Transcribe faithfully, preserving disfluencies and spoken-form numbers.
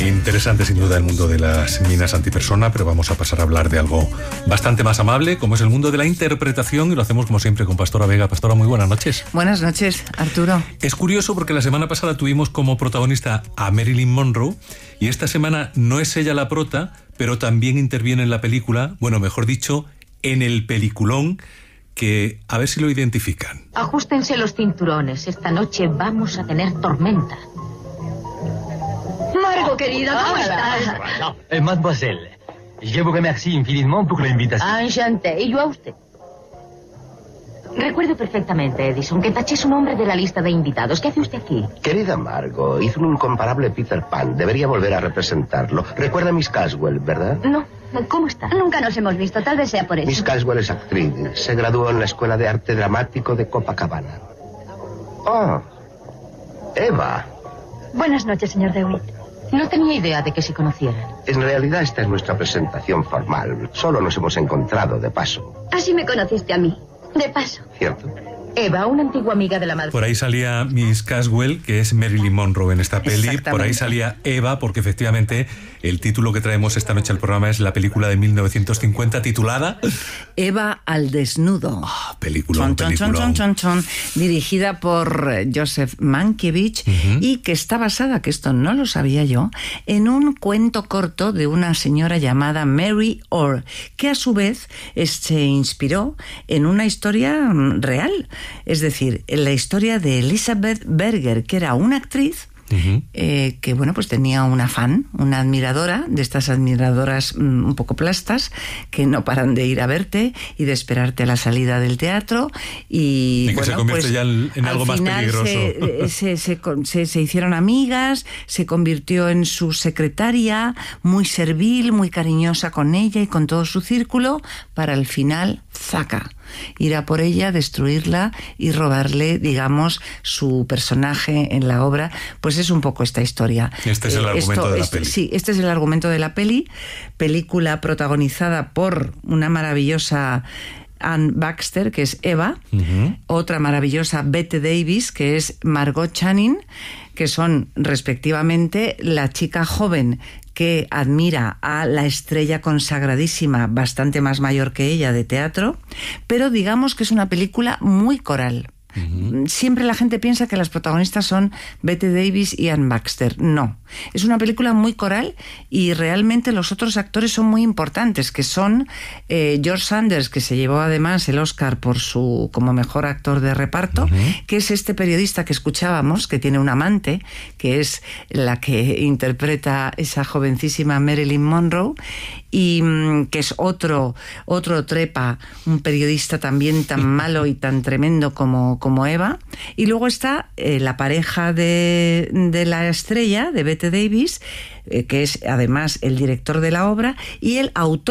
Interesante sin duda el mundo de las minas antipersona, pero vamos a pasar a hablar de algo bastante más amable, como es el mundo de la interpretación, y lo hacemos como siempre con Pastora Vega. Pastora, muy buenas noches. Buenas noches, Arturo. Es curioso porque la semana pasada tuvimos como protagonista a Marilyn Monroe, y esta semana no es ella la prota, pero también interviene en la película, bueno, mejor dicho, en el peliculón, que a ver si lo identifican. Ajustense los cinturones, esta noche vamos a tener tormenta. Margot, querida, ¿cómo estás? Eh, mademoiselle, je vous remercie infiniment pour l'invitation. Enchanté, y yo a usted. Recuerdo perfectamente, Edison, que taché su nombre de la lista de invitados. ¿Qué hace usted aquí? Querida Margot, hizo un incomparable Peter Pan. Debería volver a representarlo. Recuerda a Miss Caswell, ¿verdad? No, ¿cómo está? Nunca nos hemos visto, tal vez sea por eso. Miss Caswell es actriz. Se graduó en la Escuela de Arte Dramático de Copacabana. Oh, Eva. Buenas noches, señor DeWitt. No tenía idea de que se conocieran. En realidad esta es nuestra presentación formal. Solo nos hemos encontrado de paso. Así me conociste a mí, de paso. ¿Cierto? Eva, una antigua amiga de la madre. Por ahí salía Miss Caswell, que es Marilyn Monroe en esta peli. Por ahí salía Eva, porque efectivamente el título que traemos esta noche al programa es la película de mil novecientos cincuenta titulada Eva al desnudo. Ah, película, chon, chon, chon, chon, chon, chon, dirigida por Joseph Mankiewicz, uh-huh. y que está basada, que esto no lo sabía yo, en un cuento corto de una señora llamada Mary Orr, que a su vez se inspiró en una historia real. Es decir, en la historia de Elizabeth Berger, que era una actriz uh-huh. eh, que, bueno, pues tenía una fan, una admiradora, de estas admiradoras mm, un poco plastas, que no paran de ir a verte y de esperarte a la salida del teatro. Y, y que bueno, se convierte pues, ya en algo más peligroso. Se, se, se, se, se hicieron amigas, se convirtió en su secretaria, muy servil, muy cariñosa con ella y con todo su círculo, para al final, ¡zaca!, ir a por ella, destruirla y robarle, digamos, su personaje en la obra. Pues es un poco esta historia. Este es el argumento Esto, de la este, peli. Sí, este es el argumento de la peli. Película protagonizada por una maravillosa Anne Baxter, que es Eva, uh-huh. otra maravillosa Bette Davis, que es Margot Channing, que son respectivamente la chica joven que admira a la estrella consagradísima, bastante más mayor que ella, de teatro, pero digamos que es una película muy coral. Uh-huh. Siempre la gente piensa que las protagonistas son Bette Davis y Anne Baxter. No, es una película muy coral y realmente los otros actores son muy importantes, que son eh, George Sanders, que se llevó además el Oscar por su como mejor actor de reparto, uh-huh. que es este periodista que escuchábamos, que tiene un amante, que es la que interpreta esa jovencísima Marilyn Monroe, y mm, que es otro otro trepa, un periodista también tan malo y tan tremendo como como Eva. Y luego está eh, la pareja de, de la estrella, de Bette Davis, eh, que es además el director de la obra y el autor